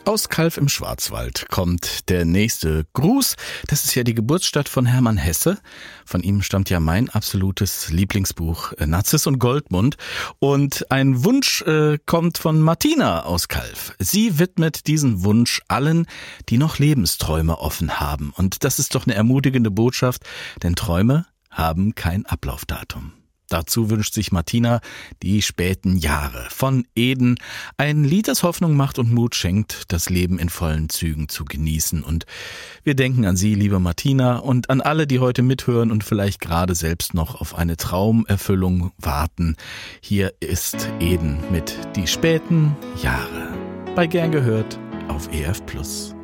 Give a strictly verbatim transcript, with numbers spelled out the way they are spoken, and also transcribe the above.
Aus Calw im Schwarzwald kommt der nächste Gruß. Das ist ja die Geburtsstadt von Hermann Hesse. Von ihm stammt ja mein absolutes Lieblingsbuch Narziss und Goldmund. Und ein Wunsch äh, kommt von Martina aus Calw. Sie widmet diesen Wunsch allen, die noch Lebensträume offen haben. Und das ist doch eine ermutigende Botschaft, denn Träume haben kein Ablaufdatum. Dazu wünscht sich Martina die späten Jahre von Eden. Ein Lied, das Hoffnung macht und Mut schenkt, das Leben in vollen Zügen zu genießen. Und wir denken an Sie, liebe Martina, und an alle, die heute mithören und vielleicht gerade selbst noch auf eine Traumerfüllung warten. Hier ist Eden mit Die späten Jahre. Bei Gern gehört auf E F Plus.